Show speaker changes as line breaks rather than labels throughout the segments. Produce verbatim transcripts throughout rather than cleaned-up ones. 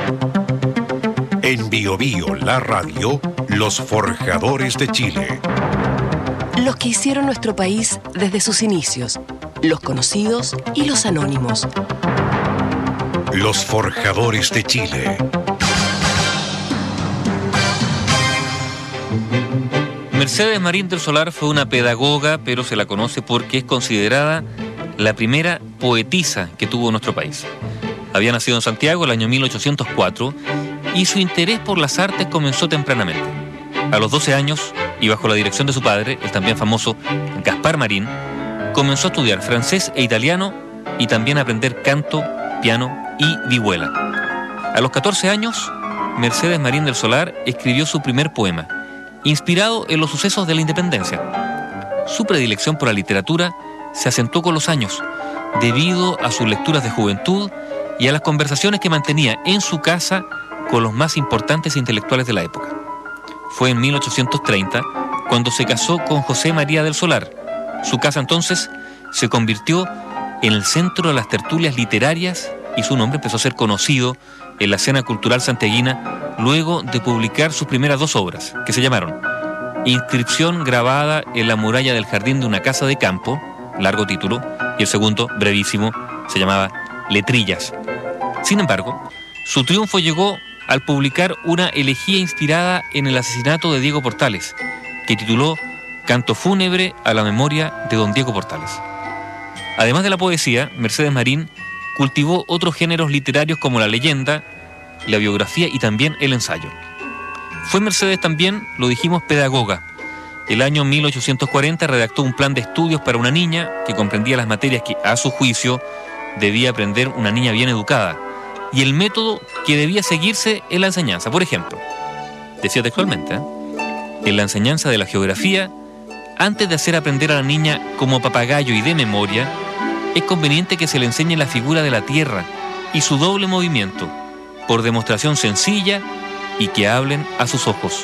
En Bio Bio, la radio, los forjadores de Chile.
Los que hicieron nuestro país desde sus inicios, los conocidos y los anónimos.
Los forjadores de Chile.
Mercedes Marín del Solar fue una pedagoga, pero se la conoce porque es considerada la primera poetisa que tuvo nuestro país. Había nacido en Santiago el año mil ochocientos cuatro y su interés por las artes comenzó tempranamente. A los doce años, y bajo la dirección de su padre, el también famoso Gaspar Marín, comenzó a estudiar francés e italiano y también a aprender canto, piano y vihuela. A los catorce años, Mercedes Marín del Solar escribió su primer poema, inspirado en los sucesos de la independencia. Su predilección por la literatura se acentuó con los años, debido a sus lecturas de juventud y a las conversaciones que mantenía en su casa con los más importantes intelectuales de la época. Fue en mil ochocientos treinta cuando se casó con José María del Solar. Su casa entonces se convirtió en el centro de las tertulias literarias y su nombre empezó a ser conocido en la escena cultural santiaguina luego de publicar sus primeras dos obras, que se llamaron Inscripción grabada en la muralla del jardín de una casa de campo, largo título, y el segundo, brevísimo, se llamaba Letrillas. Sin embargo, su triunfo llegó al publicar una elegía inspirada en el asesinato de Diego Portales, que tituló Canto fúnebre a la memoria de don Diego Portales. Además de la poesía, Mercedes Marín cultivó otros géneros literarios como la leyenda, la biografía y también el ensayo. Fue Mercedes también, lo dijimos, pedagoga. El año mil ochocientos cuarenta redactó un plan de estudios para una niña que comprendía las materias que, a su juicio, debía aprender una niña bien educada y el método que debía seguirse en la enseñanza. Por ejemplo, decía textualmente, ¿eh? en la enseñanza de la geografía, antes de hacer aprender a la niña como papagayo y de memoria, es conveniente que se le enseñe la figura de la tierra y su doble movimiento, por demostración sencilla y que hablen a sus ojos.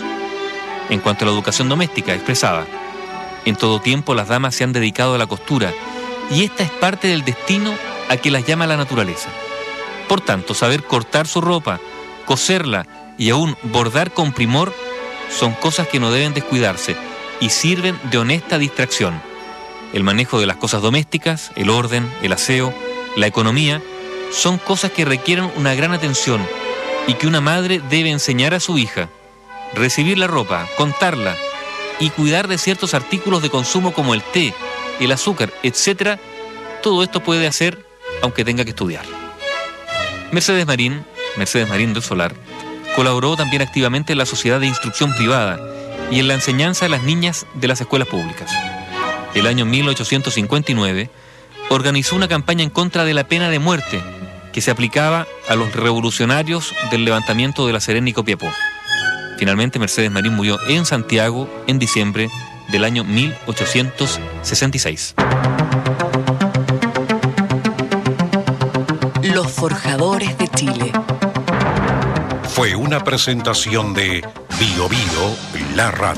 En cuanto a la educación doméstica, expresaba, en todo tiempo las damas se han dedicado a la costura y esta es parte del destino a que las llama la naturaleza. Por tanto, saber cortar su ropa, coserla y aún bordar con primor son cosas que no deben descuidarse y sirven de honesta distracción. El manejo de las cosas domésticas, el orden, el aseo, la economía, son cosas que requieren una gran atención y que una madre debe enseñar a su hija. Recibir la ropa, contarla y cuidar de ciertos artículos de consumo como el té, el azúcar, etcétera, todo esto puede hacer aunque tenga que estudiar. Mercedes Marín, Mercedes Marín del Solar, colaboró también activamente en la Sociedad de Instrucción Privada y en la enseñanza de las niñas de las escuelas públicas. El año mil ochocientos cincuenta y nueve organizó una campaña en contra de la pena de muerte que se aplicaba a los revolucionarios del levantamiento de La Serena y Copiapó. Finalmente, Mercedes Marín murió en Santiago en diciembre del año mil ochocientos sesenta y seis.
Los forjadores de Chile.
Fue una presentación de Bio Bio, la radio.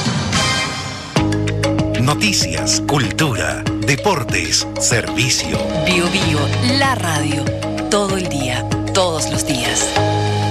Noticias, cultura, deportes, servicio.
Bio Bio, la radio. Todo el día, todos los días.